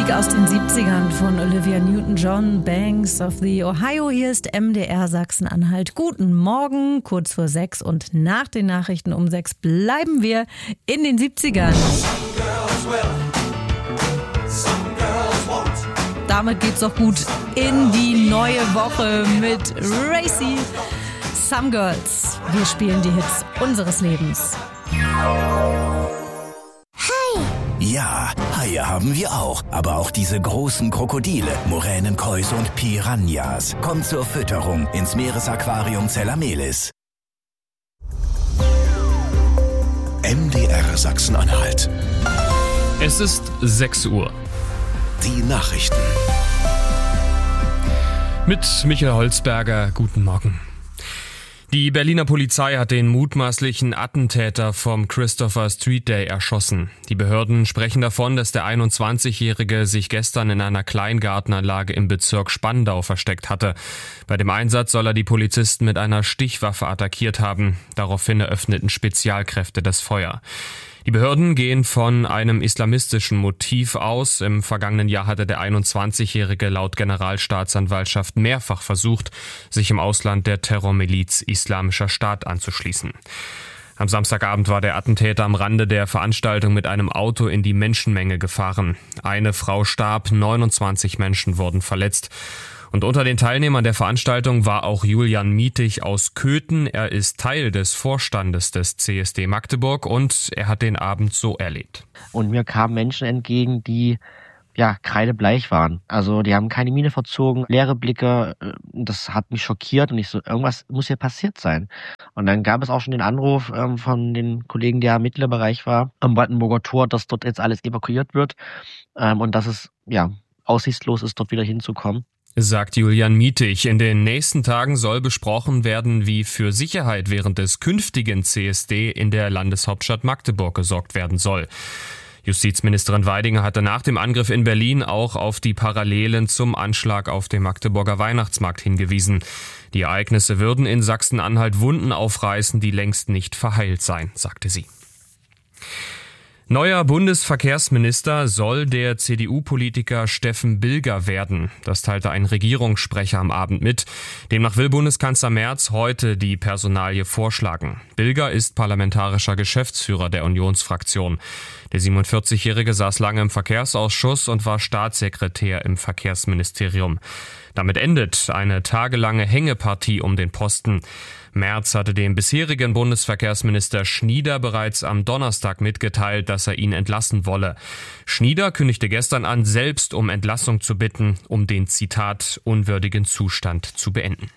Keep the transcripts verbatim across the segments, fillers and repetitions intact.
Musik aus den siebzigern von Olivia Newton-John, Banks of the Ohio. Hier ist M D R Sachsen-Anhalt. Guten Morgen, kurz vor sechs und nach den Nachrichten um sechs bleiben wir in den siebzigern. Damit geht's doch gut in die neue Woche mit Racy. Some Girls. Wir spielen die Hits unseres Lebens. Ja, Haie haben wir auch. Aber auch diese großen Krokodile, Muränen, Kois und Piranhas. Kommt zur Fütterung ins Meeresaquarium Zellamelis. M D R Sachsen-Anhalt. Es ist sechs Uhr. Die Nachrichten. Mit Michael Holzberger, guten Morgen. Die Berliner Polizei hat den mutmaßlichen Attentäter vom Christopher Street Day erschossen. Die Behörden sprechen davon, dass der einundzwanzigjährige sich gestern in einer Kleingartenanlage im Bezirk Spandau versteckt hatte. Bei dem Einsatz soll er die Polizisten mit einer Stichwaffe attackiert haben. Daraufhin eröffneten Spezialkräfte das Feuer. Die Behörden gehen von einem islamistischen Motiv aus. Im vergangenen Jahr hatte der einundzwanzigjährige laut Generalstaatsanwaltschaft mehrfach versucht, sich im Ausland der Terrormiliz Islamischer Staat anzuschließen. Am Samstagabend war der Attentäter am Rande der Veranstaltung mit einem Auto in die Menschenmenge gefahren. Eine Frau starb, neunundzwanzig Menschen wurden verletzt. Und unter den Teilnehmern der Veranstaltung war auch Julian Mietig aus Köthen. Er ist Teil des Vorstandes des C S D Magdeburg und er hat den Abend so erlebt. Und mir kamen Menschen entgegen, die ja kreidebleich waren. Also die haben keine Miene verzogen, leere Blicke. Das hat mich schockiert und ich so, irgendwas muss hier passiert sein. Und dann gab es auch schon den Anruf ähm, von den Kollegen, der im Mittlerbereich war, am Brandenburger Tor, dass dort jetzt alles evakuiert wird ähm, und dass es ja aussichtslos ist, dort wieder hinzukommen. Sagt Julian Mietig. In den nächsten Tagen soll besprochen werden, wie für Sicherheit während des künftigen C S D in der Landeshauptstadt Magdeburg gesorgt werden soll. Justizministerin Weidinger hatte nach dem Angriff in Berlin auch auf die Parallelen zum Anschlag auf dem Magdeburger Weihnachtsmarkt hingewiesen. Die Ereignisse würden in Sachsen-Anhalt Wunden aufreißen, die längst nicht verheilt seien, sagte sie. Neuer Bundesverkehrsminister soll der C D U-Politiker Steffen Bilger werden. Das teilte ein Regierungssprecher am Abend mit. Demnach will Bundeskanzler Merz heute die Personalie vorschlagen. Bilger ist parlamentarischer Geschäftsführer der Unionsfraktion. Der siebenundvierzigjährige saß lange im Verkehrsausschuss und war Staatssekretär im Verkehrsministerium. Damit endet eine tagelange Hängepartie um den Posten. Merz hatte dem bisherigen Bundesverkehrsminister Schnieder bereits am Donnerstag mitgeteilt, dass er ihn entlassen wolle. Schnieder kündigte gestern an, selbst um Entlassung zu bitten, um den, Zitat, unwürdigen Zustand zu beenden.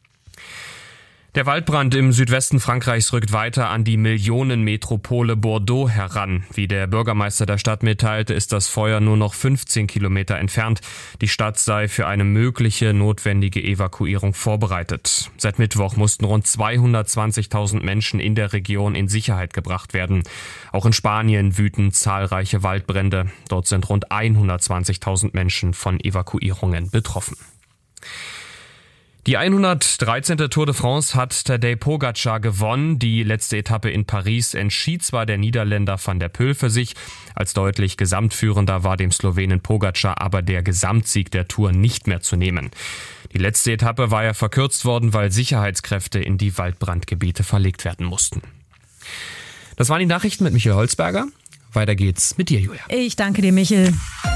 Der Waldbrand im Südwesten Frankreichs rückt weiter an die Millionenmetropole Bordeaux heran. Wie der Bürgermeister der Stadt mitteilte, ist das Feuer nur noch fünfzehn Kilometer entfernt. Die Stadt sei für eine mögliche notwendige Evakuierung vorbereitet. Seit Mittwoch mussten rund zweihundertzwanzigtausend Menschen in der Region in Sicherheit gebracht werden. Auch in Spanien wüten zahlreiche Waldbrände. Dort sind rund hundertzwanzigtausend Menschen von Evakuierungen betroffen. Die hundertdreizehnte Tour de France hat Tadej Pogačar gewonnen. Die letzte Etappe in Paris entschied zwar der Niederländer Van der Poel für sich. Als deutlich Gesamtführender war dem Slowenen Pogačar aber der Gesamtsieg der Tour nicht mehr zu nehmen. Die letzte Etappe war ja verkürzt worden, weil Sicherheitskräfte in die Waldbrandgebiete verlegt werden mussten. Das waren die Nachrichten mit Michael Holzberger. Weiter geht's mit dir, Julia. Ich danke dir, Michael.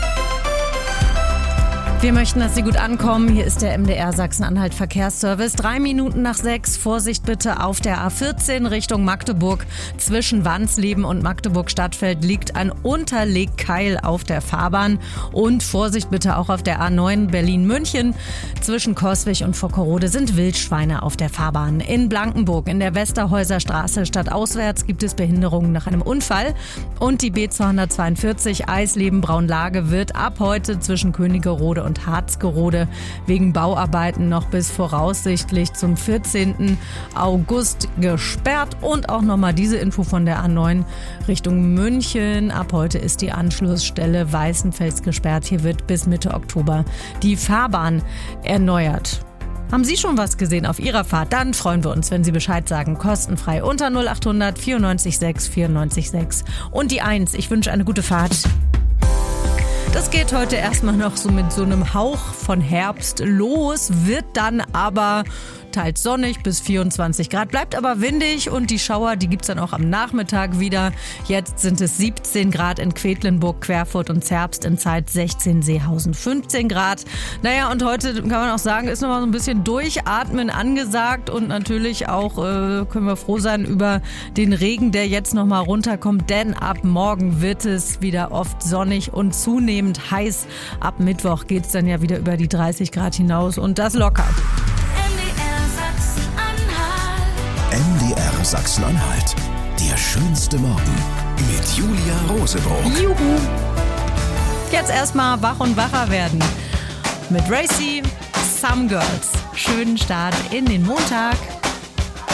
Wir möchten, dass Sie gut ankommen. Hier ist der M D R Sachsen-Anhalt Verkehrsservice. Drei Minuten nach sechs. Vorsicht bitte auf der A vierzehn Richtung Magdeburg. Zwischen Wansleben und Magdeburg-Stadtfeld liegt ein Unterlegkeil auf der Fahrbahn. Und Vorsicht bitte auch auf der A neun Berlin-München. Zwischen Coswig und Vockerode sind Wildschweine auf der Fahrbahn. In Blankenburg in der Westerhäuser Straße stadtauswärts gibt es Behinderungen nach einem Unfall. Und die B zweihundertzweiundvierzig Eisleben-Braunlage wird ab heute zwischen Königerode und Harzgerode wegen Bauarbeiten noch bis voraussichtlich zum vierzehnten August gesperrt. Und auch nochmal diese Info von der A neun Richtung München. Ab heute ist die Anschlussstelle Weißenfels gesperrt. Hier wird bis Mitte Oktober die Fahrbahn erneuert. Haben Sie schon was gesehen auf Ihrer Fahrt? Dann freuen wir uns, wenn Sie Bescheid sagen. Kostenfrei unter null achthundert vierundneunzig sechs vierundneunzig sechs. Und die eins. Ich wünsche eine gute Fahrt. Und es geht heute erstmal noch so mit so einem Hauch von Herbst los, wird dann aber teils sonnig bis vierundzwanzig Grad, bleibt aber windig und die Schauer, die gibt's dann auch am Nachmittag wieder. Jetzt sind es siebzehn Grad in Quedlinburg, Querfurt und Zerbst, in Zeitz sechzehn, Seehausen fünfzehn Grad. Naja, und heute kann man auch sagen, ist nochmal so ein bisschen Durchatmen angesagt und natürlich auch äh, können wir froh sein über den Regen, der jetzt nochmal runterkommt, denn ab morgen wird es wieder oft sonnig und zunehmend heiß. Ab Mittwoch geht's dann ja wieder über die dreißig Grad hinaus und das locker. M D R Sachsen-Anhalt. Der schönste Morgen mit Julia Rosebroock. Juhu! Jetzt erstmal wach und wacher werden. Mit Racy, Some Girls. Schönen Start in den Montag.